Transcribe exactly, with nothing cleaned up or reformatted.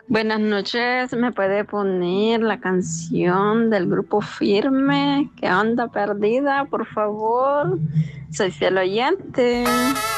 Buenas noches, ¿me puede poner la canción del grupo Firme que anda perdida, por favor? Soy fiel oyente.